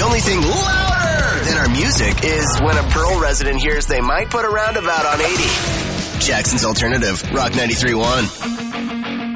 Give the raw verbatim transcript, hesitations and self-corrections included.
only thing louder than our music is when a Pearl resident hears they might put a roundabout on eighty. Jackson's Alternative, Rock ninety-three point one.